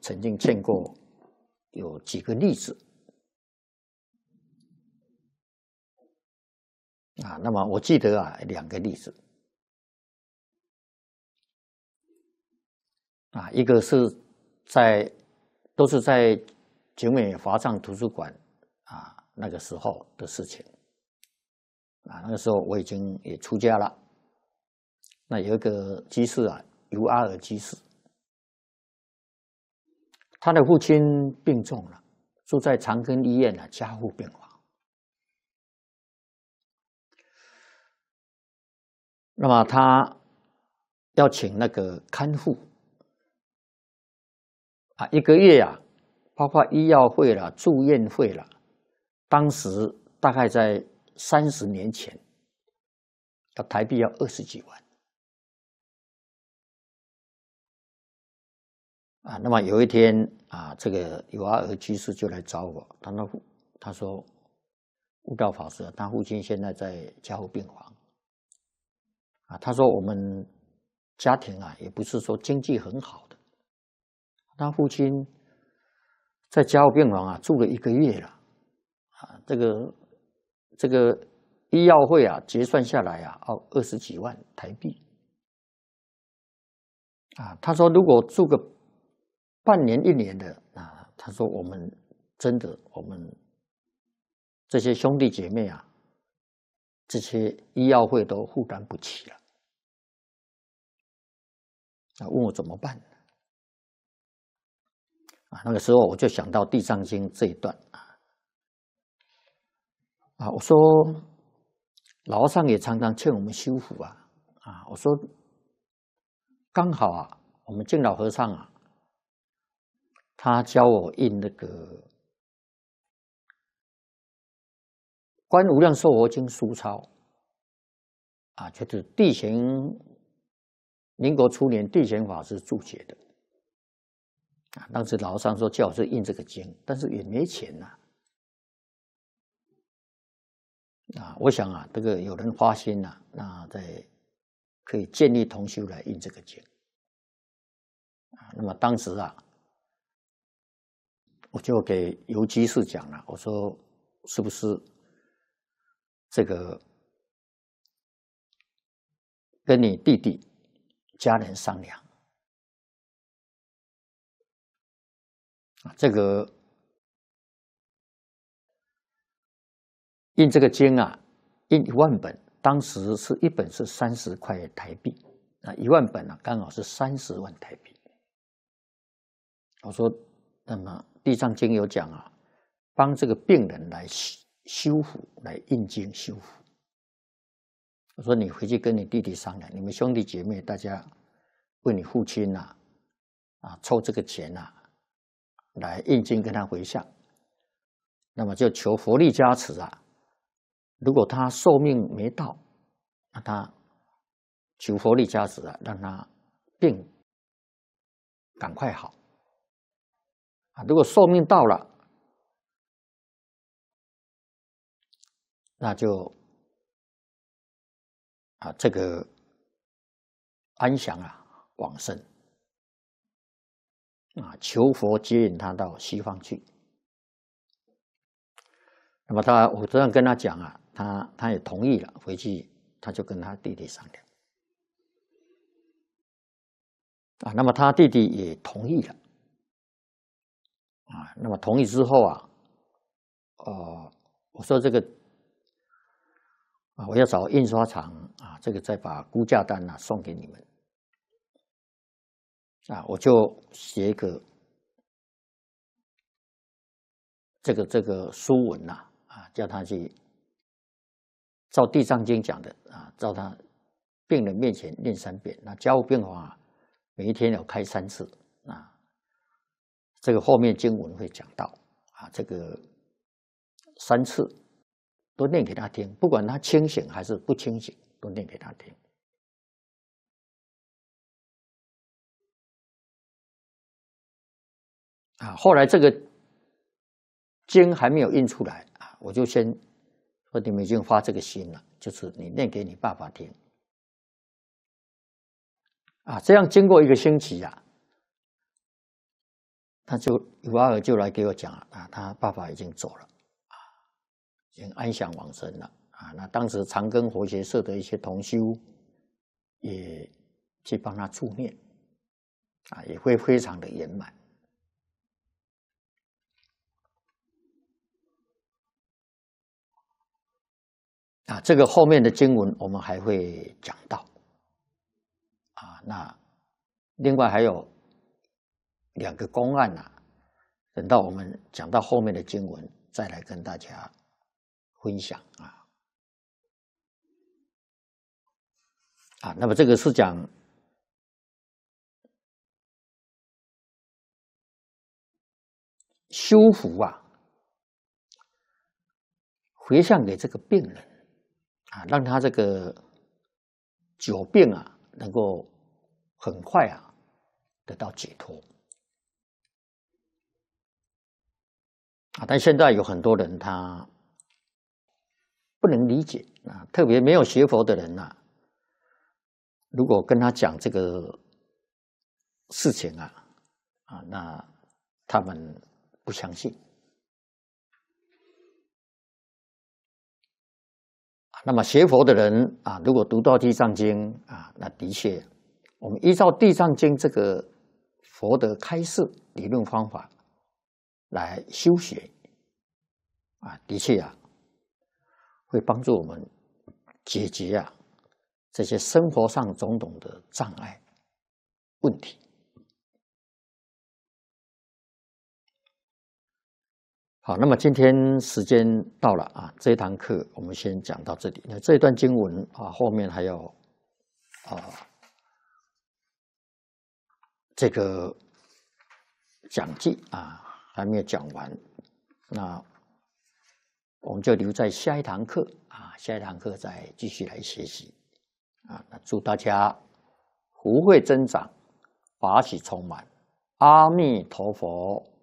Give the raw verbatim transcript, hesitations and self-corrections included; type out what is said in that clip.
曾经见过有几个例子啊。那么我记得啊，两个例子啊，一个是在都是在景美华藏图书馆啊那个时候的事情啊。那个时候我已经也出家了，那有一个居士啊，尤阿尔居士。他的父亲病重了，住在长庚医院的加护病房。那么他要请那个看护啊，一个月啊，包括医药费了、住院费了，当时大概在三十年前，要台币要二十几万。啊，那么有一天啊，这个尤阿尔居士就来找我，他那他说，悟道法师，他父亲现在在加护病房，啊，他说我们家庭啊也不是说经济很好的，他父亲在加护病房啊住了一个月了，啊，这个这个医药费啊结算下来啊要二十几万台币，啊，他说如果住个半年一年的啊，他说我们真的我们这些兄弟姐妹啊，这些医药费都负担不起了，啊，问我怎么办啊？那个时候我就想到《地藏经》这一段啊，啊，我说老和尚也常常劝我们修福啊，啊，我说刚好啊，我们净老和尚啊。他教我印那个《观无量寿佛经》书钞，啊，就是地贤民国初年地贤法师注解的，啊，当时老和尚说叫我去印这个经，但是也没钱呐，啊，我想啊，这个有人花心呐，那在可以建立同修来印这个经，啊，那么当时啊。我就给尤居士讲了，我说是不是这个跟你弟弟家人商量啊？这个印这个经啊，印一万本，当时是一本是三十块台币，啊，一万本啊，刚好是三十万台币。我说，那么《地藏经》有讲啊，帮这个病人来修复，来印经修复。我说你回去跟你弟弟商量，你们兄弟姐妹大家为你父亲呐、啊，啊凑这个钱呐、啊，来印经跟他回向。那么就求佛力加持啊，如果他寿命没到，那他求佛力加持啊，让他病赶快好。啊，如果寿命到了，那就啊这个安详啊往生啊，求佛接引他到西方去。那么他我这样跟他讲啊，他他也同意了，回去他就跟他弟弟商量啊，那么他弟弟也同意了啊，那么同意之后啊，呃，我说这个啊，我要找印刷厂啊，这个再把估价单啊送给你们啊，我就写一个这个这个书文呐啊，叫他去照《地藏经》讲的啊，照他病人面前念三遍。那加护病房啊，每一天要开三次啊，这个后面经文会讲到啊，这个三次都念给他听，不管他清醒还是不清醒，都念给他听。啊，后来这个经还没有印出来啊，我就先说你们已经发这个心了，就是你念给你爸爸听。啊，这样经过一个星期啊， 他就尤阿尔就来给我讲啊，他爸爸已经走了啊，已经安详往生了啊。那当时长庚佛学社的一些同修也去帮他助念啊，也会非常的圆满啊。这个后面的经文我们还会讲到啊。那另外还有两个公案啊，等到我们讲到后面的经文，再来跟大家分享啊。啊，那么这个是讲修福啊，回向给这个病人啊，让他这个久病啊，能够很快啊得到解脱啊。但现在有很多人他不能理解啊，特别没有学佛的人啊，如果跟他讲这个事情啊，啊，那他们不相信。那么学佛的人啊，如果读到《地藏经》啊，那的确，我们依照《地藏经》这个佛的开示理论方法来修学啊，的确啊，会帮助我们解决啊这些生活上种种的障碍问题。好，那么今天时间到了啊，这一堂课我们先讲到这里。那这一段经文啊，后面还有啊这个讲记啊还没有讲完，那我们就留在下一堂课啊，下一堂课再继续来学习啊。那祝大家福慧增长，法喜充满，阿弥陀佛。